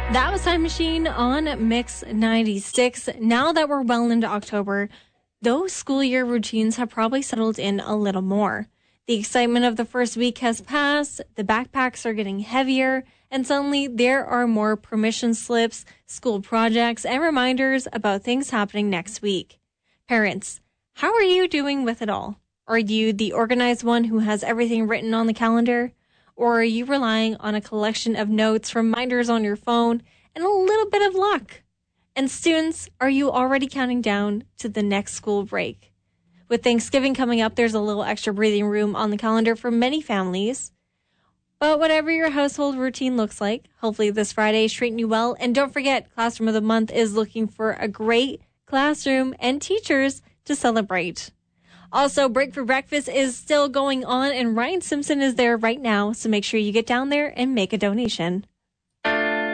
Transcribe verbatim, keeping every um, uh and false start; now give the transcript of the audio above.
That was Time Machine on Mix ninety-six. Now that we're well into October, those school year routines have probably settled in a little more. The excitement of the first week has passed, the backpacks are getting heavier, and suddenly there are more permission slips, school projects, and reminders about things happening next week. Parents, how are you doing with it all? Are you the organized one who has everything written on the calendar? Or are you relying on a collection of notes, reminders on your phone, and a little bit of luck? And students, are you already counting down to the next school break? With Thanksgiving coming up, there's a little extra breathing room on the calendar for many families. But whatever your household routine looks like, hopefully this Friday is treating you well. And don't forget, Classroom of the Month is looking for a great classroom and teachers to celebrate. Also, Break for Breakfast is still going on, and Ryan Simpson is there right now, so make sure you get down there and make a donation.